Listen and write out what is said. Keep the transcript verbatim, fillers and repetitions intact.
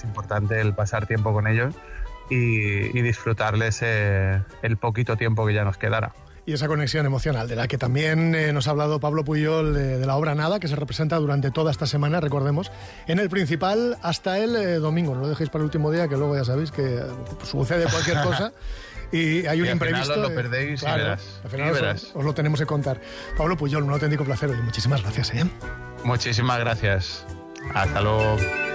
importante el pasar tiempo con ellos y, y disfrutarles eh, el poquito tiempo que ya nos quedará. Y esa conexión emocional de la que también eh, nos ha hablado Pablo Pujol, de, de la obra Nada, que se representa durante toda esta semana, recordemos, en el Principal hasta el eh, domingo. No lo dejéis para el último día, que luego ya sabéis que eh, sucede cualquier cosa y hay un y al imprevisto. Final lo perdéis claro, y verás. Al final y os, verás. os lo tenemos que contar. Pablo Pujol, un auténtico placer. Muchísimas gracias. ¿eh? Muchísimas gracias. Hasta luego.